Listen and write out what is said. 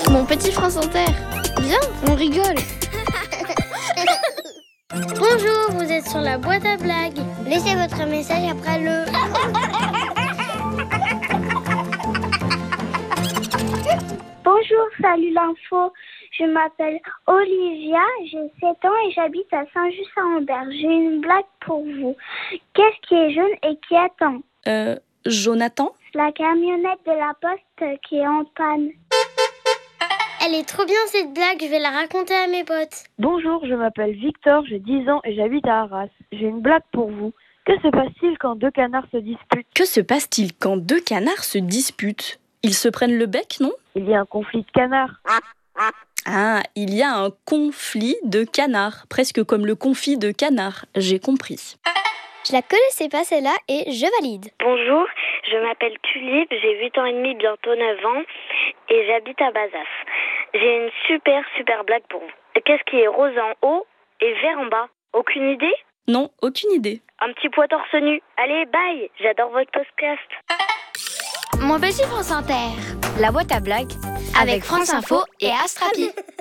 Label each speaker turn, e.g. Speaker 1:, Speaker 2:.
Speaker 1: Mon petit France Inter. Viens, on rigole.
Speaker 2: Bonjour, vous êtes sur la boîte à blagues. Laissez votre message après le... Bonjour, salut l'info. Je m'appelle Olivia, j'ai 7 ans et j'habite à Saint-Just-à-Ambert. J'ai une blague pour vous. Qu'est-ce qui est jaune et qui attend ?
Speaker 3: Jonathan ?
Speaker 2: La camionnette de la poste qui est en panne. Elle est trop bien cette blague, je vais la raconter à mes potes.
Speaker 4: Bonjour, je m'appelle Victor, j'ai 10 ans et j'habite à Arras. J'ai une blague pour vous. Que se passe-t-il quand deux canards se disputent ?
Speaker 3: Que se passe-t-il quand deux canards se disputent ? Ils se prennent le bec, non ?
Speaker 4: Il y a un conflit de canards.
Speaker 3: Ah, il y a un conflit de canards, presque comme le confit de canard, j'ai compris.
Speaker 2: Je la connaissais pas celle-là et je valide.
Speaker 5: Bonjour, je m'appelle Tulipe, j'ai 8 ans et demi, bientôt 9 ans et j'habite à Bazas. J'ai une super blague pour vous. Qu'est-ce qui est rose en haut et vert en bas ? Aucune idée ?
Speaker 3: Non, aucune idée.
Speaker 5: Un petit pois torse nu. Allez, bye, j'adore votre podcast.
Speaker 1: Mon petit France Inter.
Speaker 6: La boîte à blagues
Speaker 1: Avec France Info et Astrapi.